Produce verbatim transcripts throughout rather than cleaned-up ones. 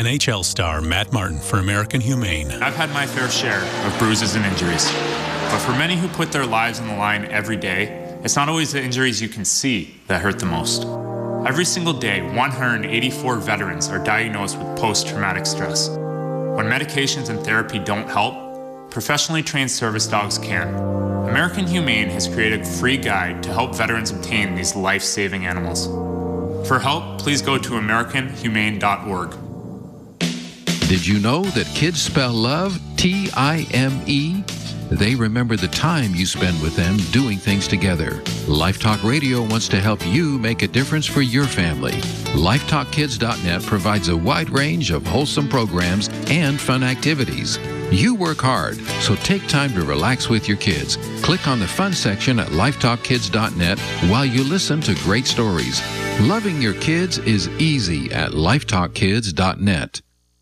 N H L star Matt Martin for American Humane. I've had my fair share of bruises and injuries. But for many who put their lives on the line every day, it's not always the injuries you can see that hurt the most. Every single day, one hundred eighty-four veterans are diagnosed with post-traumatic stress. When medications and therapy don't help, professionally trained service dogs can. American Humane has created a free guide to help veterans obtain these life-saving animals. For help, please go to american humane dot org. Did you know that kids spell love T I M E? They remember the time you spend with them doing things together. Life Talk Radio wants to help you make a difference for your family. life talk kids dot net provides a wide range of wholesome programs and fun activities. You work hard, so take time to relax with your kids. Click on the fun section at life talk kids dot net while you listen to great stories. Loving your kids is easy at life talk kids dot net.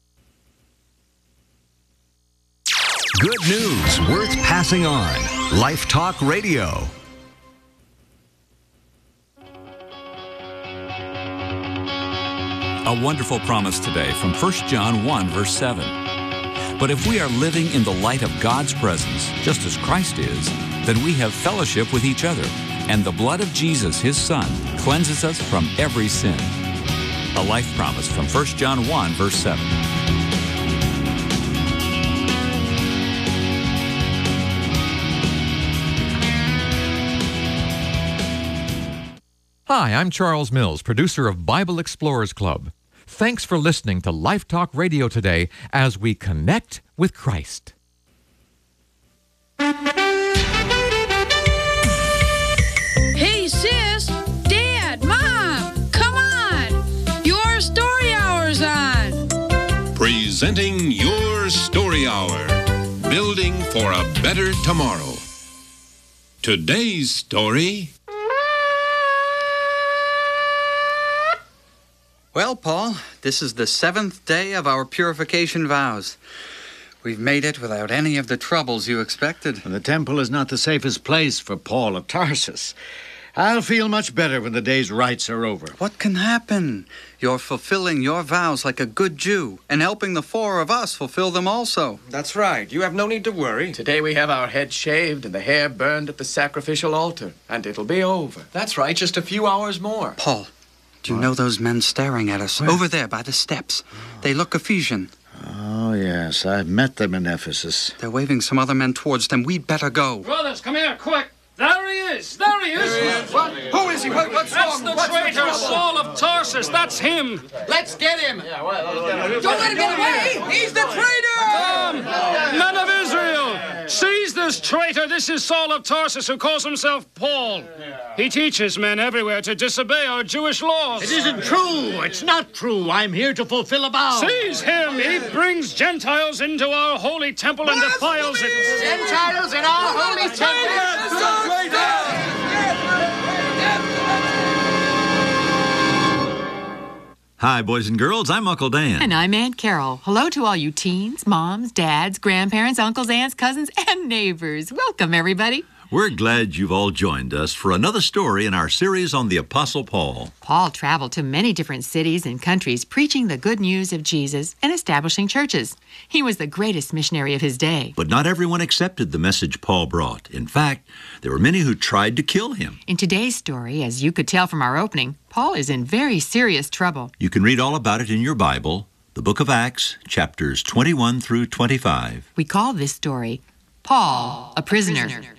Good news worth passing on. Life Talk Radio. A wonderful promise today from First John one, verse seven. But if we are living in the light of God's presence, just as Christ is, then we have fellowship with each other, and the blood of Jesus, his Son, cleanses us from every sin. A life promise from First John one, verse seven. Hi, I'm Charles Mills, producer of Bible Explorers Club. Thanks for listening to Life Talk Radio today as we connect with Christ. Hey, sis, Dad, Mom, come on. Your story hour's on. Presenting Your Story Hour, building for a better tomorrow. Today's story... Well, Paul, this is the seventh day of our purification vows. We've made it without any of the troubles you expected. The temple is not the safest place for Paul of Tarsus. I'll feel much better when the day's rites are over. What can happen? You're fulfilling your vows like a good Jew, and helping the four of us fulfill them also. That's right. You have no need to worry. Today we have our heads shaved and the hair burned at the sacrificial altar, and it'll be over. That's right, just a few hours more. Paul, do you what? know those men staring at us? Where? Over there by the steps. They look Ephesian. Oh, yes, I've met them in Ephesus. They're waving some other men towards them. We'd better go. Brothers, come here, quick. There he is. There he is. There he is. What? Who is he? What, what's That's wrong? the What's traitor, the Saul of Tarsus. That's him. Let's get him. Yeah, well, Don't let him get away. He's the traitor. Come, men of Israel, seize this traitor. This is Saul of Tarsus, who calls himself Paul. He teaches men everywhere to disobey our Jewish laws. It isn't true. It's not true. I'm here to fulfill a vow. Seize him. He brings Gentiles into our holy temple and defiles it. Gentiles in our holy temple. Hi, boys and girls. I'm Uncle Dan. And I'm Aunt Carol. Hello to all you teens, moms, dads, grandparents, uncles, aunts, cousins, and neighbors. Welcome, everybody. We're glad you've all joined us for another story in our series on the Apostle Paul. Paul traveled to many different cities and countries preaching the good news of Jesus and establishing churches. He was the greatest missionary of his day. But not everyone accepted the message Paul brought. In fact, there were many who tried to kill him. In today's story, as you could tell from our opening, Paul is in very serious trouble. You can read all about it in your Bible, the book of Acts, chapters twenty-one through twenty-five. We call this story, Paul, a prisoner. A prisoner.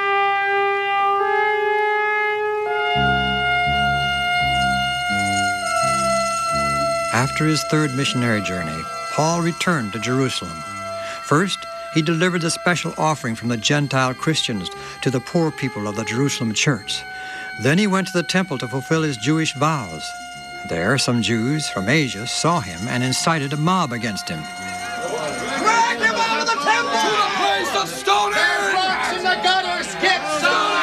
After his third missionary journey, Paul returned to Jerusalem. First, he delivered the special offering from the Gentile Christians to the poor people of the Jerusalem church. Then he went to the temple to fulfill his Jewish vows. There, some Jews from Asia saw him and incited a mob against him. Drag him out of the temple! To the place of stoning! There's rocks in the gutters! Get stoning!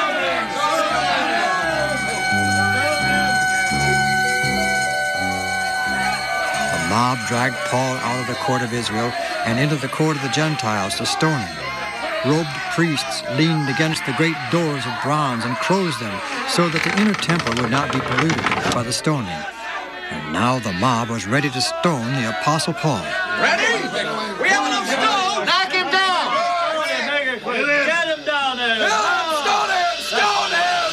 The mob dragged Paul out of the court of Israel and into the court of the Gentiles to stone him. Robed priests leaned against the great doors of bronze and closed them so that the inner temple would not be polluted by the stoning. And now the mob was ready to stone the Apostle Paul. Ready? We have enough stone! Knock him down! Get him down there! Stone him! Stone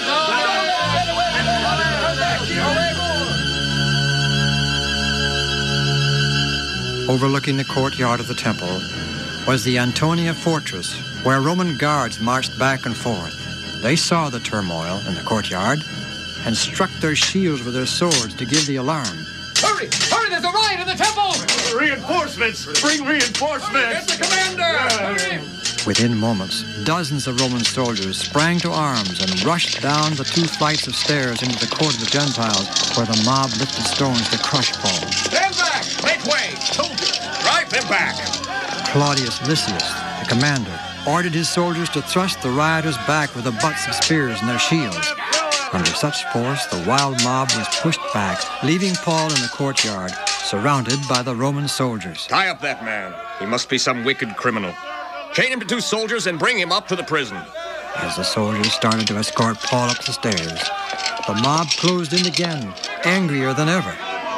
him! Overlooking the courtyard of the temple was the Antonia fortress, where Roman guards marched back and forth. They saw the turmoil in the courtyard and struck their shields with their swords to give the alarm. Hurry! Hurry! There's a riot in the temple! Reinforcements! Bring reinforcements! Get the commander! Hurry! Within moments, dozens of Roman soldiers sprang to arms and rushed down the two flights of stairs into the court of the Gentiles, where the mob lifted stones to crush Paul. Stand back! Make way! Soldiers, drive them back! Claudius Lysias, the commander, ordered his soldiers to thrust the rioters back with the butts of spears and their shields. Under such force, the wild mob was pushed back, leaving Paul in the courtyard, surrounded by the Roman soldiers. Tie up that man. He must be some wicked criminal. Chain him to two soldiers and bring him up to the prison. As the soldiers started to escort Paul up the stairs, the mob closed in again, angrier than ever.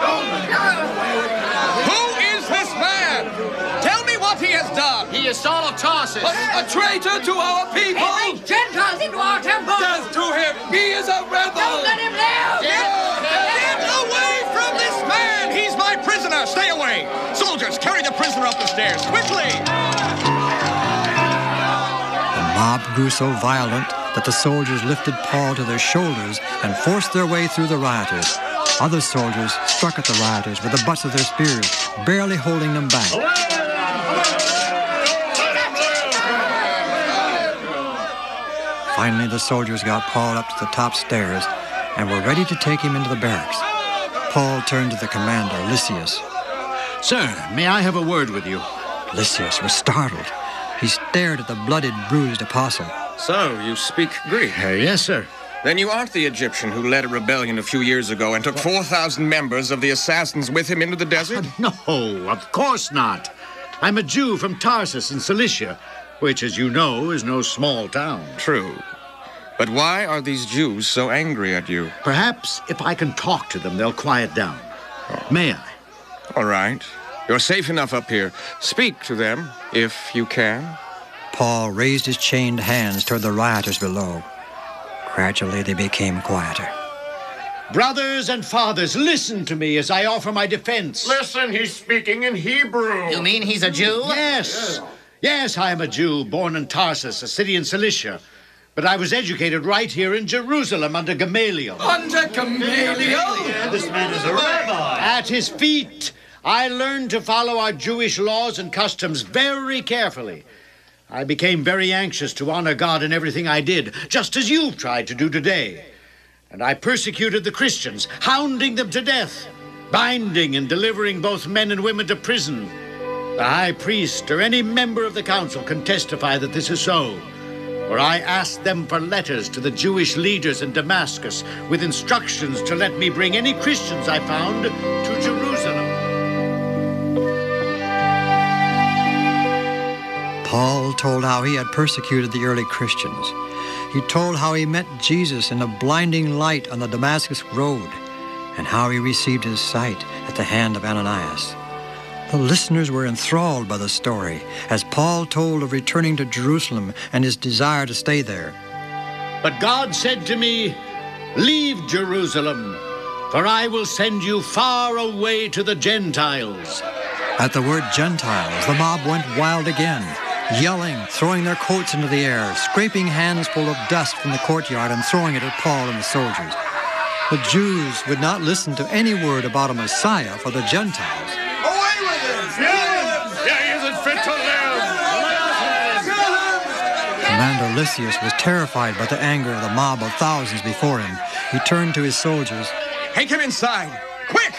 Who is this man? Tell me what he has done. He is Saul of Tarsus. A, a traitor to our people. He brings Gentiles into our temple. Death to him. He is a rebel. Don't let him live. Get, get away from this man. He's my prisoner. Stay away. Soldiers, carry the prisoner up the stairs, quickly. The mob grew so violent that the soldiers lifted Paul to their shoulders and forced their way through the rioters. Other soldiers struck at the rioters with the butts of their spears, barely holding them back. Finally, the soldiers got Paul up to the top stairs and were ready to take him into the barracks. Paul turned to the commander, Lysias. Sir, may I have a word with you? Lysias was startled. He stared at the blooded, bruised apostle. So, you speak Greek? Uh, yes, sir. Then you aren't the Egyptian who led a rebellion a few years ago and took four thousand members of the assassins with him into the desert? No, of course not. I'm a Jew from Tarsus in Cilicia, which, as you know, is no small town. True. But why are these Jews so angry at you? Perhaps if I can talk to them, they'll quiet down. Oh. May I? All right. You're safe enough up here. Speak to them, if you can. Paul raised his chained hands toward the rioters below. Gradually, they became quieter. Brothers and fathers, listen to me as I offer my defense. Listen, he's speaking in Hebrew. You mean he's a Jew? Yes. Yes, I am a Jew, born in Tarsus, a city in Cilicia. But I was educated right here in Jerusalem under Gamaliel. Under Gamaliel? This man is a rabbi. At his feet, I learned to follow our Jewish laws and customs very carefully. I became very anxious to honor God in everything I did, just as you've tried to do today. And I persecuted the Christians, hounding them to death, binding and delivering both men and women to prison. The high priest or any member of the council can testify that this is so. For I asked them for letters to the Jewish leaders in Damascus with instructions to let me bring any Christians I found to Jerusalem. Paul told how he had persecuted the early Christians. He told how he met Jesus in a blinding light on the Damascus road and how he received his sight at the hand of Ananias. The listeners were enthralled by the story as Paul told of returning to Jerusalem and his desire to stay there. But God said to me, "Leave Jerusalem, for I will send you far away to the Gentiles." At the word Gentiles, the mob went wild again, yelling, throwing their coats into the air, scraping hands full of dust from the courtyard and throwing it at Paul and the soldiers. The Jews would not listen to any word about a Messiah for the Gentiles. Away with him! Yeah, yeah, he isn't fit to live! Commander Lysias was terrified by the anger of the mob of thousands before him. He turned to his soldiers. Take him inside! Quick!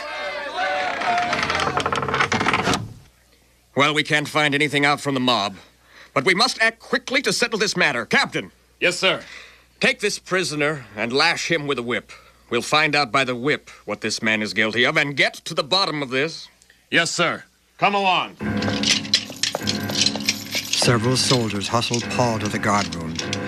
Well, we can't find anything out from the mob, but we must act quickly to settle this matter. Captain! Yes, sir. Take this prisoner and lash him with a whip. We'll find out by the whip what this man is guilty of and get to the bottom of this. Yes, sir. Come along. Several soldiers hustled Paul to the guardroom.